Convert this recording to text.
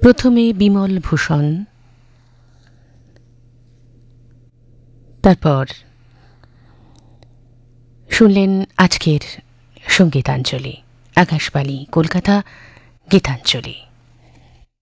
প্রথমে বিমল ভূষণ, তারপর শুনলেন আজকের সঙ্গীতাঞ্জলি, আকাশবাণী কলকাতা গীতাঞ্জলি।